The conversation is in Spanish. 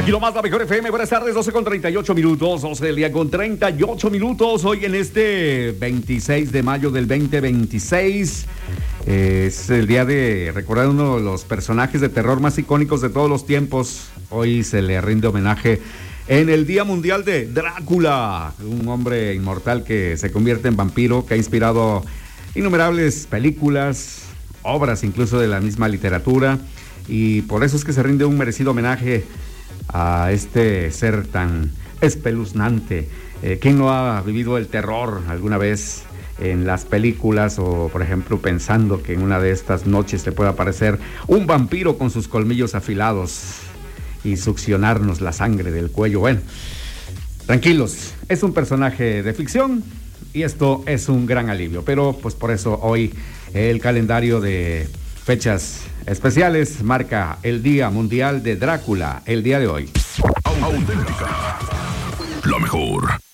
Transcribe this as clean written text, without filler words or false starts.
Aquí nomás la mejor FM. Buenas tardes, 12 con 38 minutos. 12 del día con 38 minutos. Hoy en este 26 de mayo del 2026. Es el día de recordar uno de los personajes de terror más icónicos de todos los tiempos. Hoy se le rinde homenaje en el Día Mundial de Drácula. Un hombre inmortal que se convierte en vampiro, que ha inspirado innumerables películas, obras incluso de la misma literatura. Y por eso es que se rinde un merecido homenaje a este ser tan espeluznante. ¿Quién no ha vivido el terror alguna vez en las películas o, por ejemplo, pensando que en una de estas noches te puede aparecer un vampiro con sus colmillos afilados y succionarnos la sangre del cuello? Bueno, tranquilos, es un personaje de ficción y esto es un gran alivio, pero pues por eso hoy el calendario de fechas especiales marca el Día Mundial de Drácula, el día de hoy. Auténtica, la mejor.